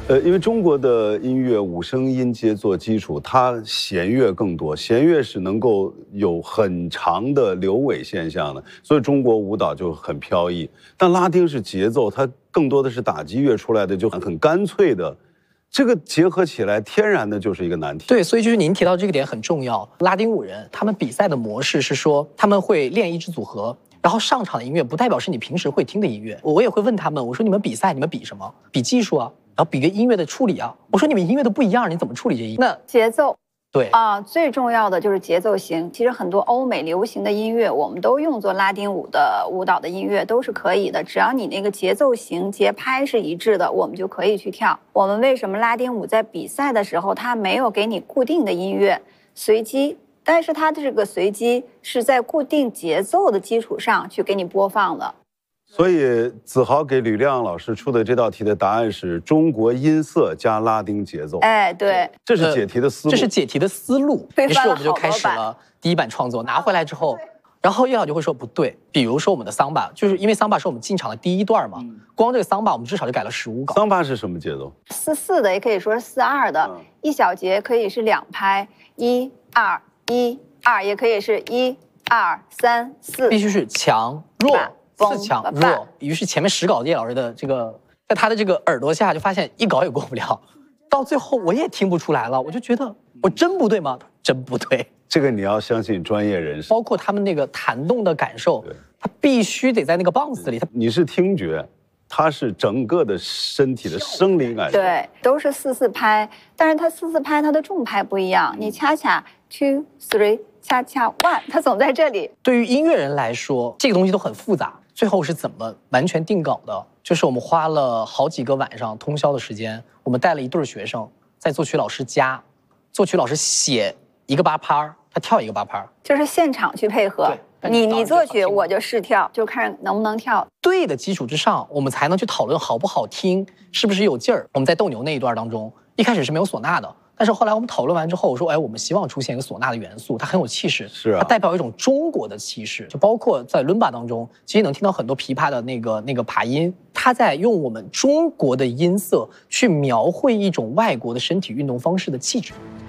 因为中国的音乐五声音阶做基础，它弦乐更多，弦乐是能够有很长的流尾现象的，所以中国舞蹈就很飘逸。但拉丁是节奏，它更多的是打击乐出来的，就很干脆的。这个结合起来，天然的就是一个难题。 对，所以就是您提到这个点很重要。拉丁舞人他们比赛的模式是说，他们会练一支组合。然后上场的音乐不代表是你平时会听的音乐，我也会问他们，我说你们比赛你们比什么？比技术啊，然后比个音乐的处理啊。我说你们音乐都不一样，你怎么处理这音乐？ 那节奏， 对啊，最重要的就是节奏型。其实很多欧美流行的音乐，我们都用作拉丁舞的舞蹈的音乐都是可以的，只要你那个节奏型、节拍是一致的，我们就可以去跳。我们为什么拉丁舞在比赛的时候，它没有给你固定的音乐，随机？但是它的这个随机是在固定节奏的基础上去给你播放的。 所以子豪给吕亮老师出的这道题的答案是中国音色加拉丁节奏。 哎，对， 这是解题的思路。 这是解题的思路。于是我们就开始了第一版创作，拿回来之后，然后叶老就会说不对。比如说我们的桑巴，就是因为桑巴是我们进场的第一段嘛，光这个桑巴我们至少就改了15稿。 桑巴是什么节奏 ？4/4的，也可以说是4/2的，一小节可以是2拍，1、2、1、2，也可以是1、2、3、4， 必须是强弱，4强弱。于是前面10稿叶老师的这个，在他的这个耳朵下就发现一稿也过不了，到最后我也听不出来了，我就觉得我真不对吗？真不对。 这个你要相信专业人士， 包括他们那个弹动的感受，他必须得在那个棒子里。 你是听觉。它是整个的身体的生理感受， 对，都是4/4拍，但是它4/4拍它的重拍不一样，你恰恰 2 3恰恰 1，它总在这里。 对于音乐人来说，这个东西都很复杂。最后是怎么完全定稿的？就是我们花了好几个晚上通宵的时间，我们带了一对学生，在作曲老师家，作曲老师写一个8拍，他跳一个8拍， 就是现场去配合。你作曲，我就试跳，就看能不能跳。 对的基础之上，我们才能去讨论好不好听，是不是有劲儿。我们在斗牛那一段当中，一开始是没有唢呐的，但是后来我们讨论完之后，我说，哎，我们希望出现一个唢呐的元素，它很有气势， 是啊， 它代表一种中国的气势。就包括在伦巴当中，其实能听到很多琵琶的那个爬音，它在用我们中国的音色去描绘一种外国的身体运动方式的气质。